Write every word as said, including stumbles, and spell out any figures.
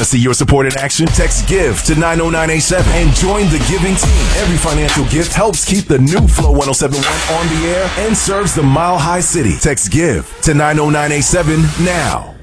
see your support in action? Text GIVE to nine oh nine eight seven and join the giving team. Every financial gift helps keep the new Flow one oh seven point one on the air and serves the Mile High City. Text GIVE to nine oh nine eight seven now.